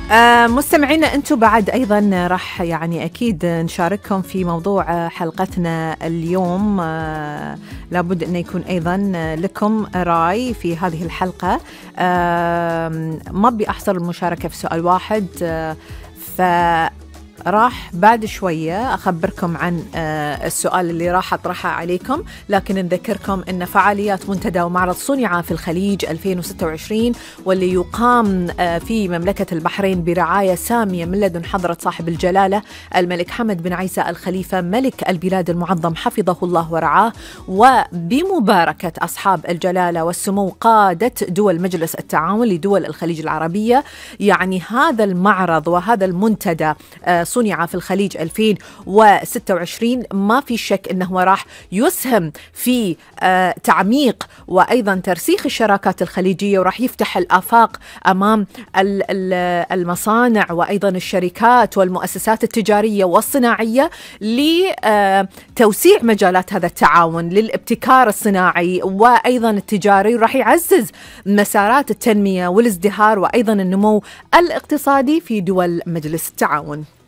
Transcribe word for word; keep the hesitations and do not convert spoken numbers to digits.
آه مستمعينا أنتم بعد أيضا راح يعني أكيد نشارككم في موضوع حلقتنا اليوم. آه لابد أن يكون أيضا لكم رأي في هذه الحلقة. آه ما أبي أحصر المشاركة في سؤال واحد، آه ف راح بعد شوية أخبركم عن السؤال اللي راح أطرحه عليكم، لكن نذكركم أن فعاليات منتدى ومعرض صنع في الخليج ألفين وستة وعشرين واللي يقام في مملكة البحرين برعاية سامية من لدن حضرة صاحب الجلالة الملك حمد بن عيسى الخليفة ملك البلاد المعظم حفظه الله ورعاه، وبمباركة أصحاب الجلالة والسمو قادة دول مجلس التعاون لدول الخليج العربية. يعني هذا المعرض وهذا المنتدى صنع في الخليج ألفين وستة وعشرين ما في شك أنه راح يسهم في تعميق وأيضا ترسيخ الشراكات الخليجية، وراح يفتح الآفاق أمام المصانع وأيضا الشركات والمؤسسات التجارية والصناعية لتوسيع مجالات هذا التعاون للابتكار الصناعي وأيضا التجاري، وراح يعزز مسارات التنمية والازدهار وأيضا النمو الاقتصادي في دول مجلس التعاون.